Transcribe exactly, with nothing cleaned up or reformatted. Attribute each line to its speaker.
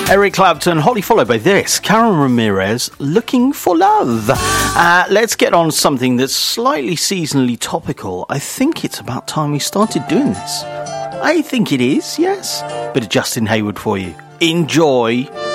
Speaker 1: Eric Clapton, Holly, followed by this, Karen Ramirez, Looking for Love. Uh, let's get on something that's slightly seasonally topical. I think it's about time we started doing this. I think it is, yes. Bit of Justin Hayward for you. Enjoy.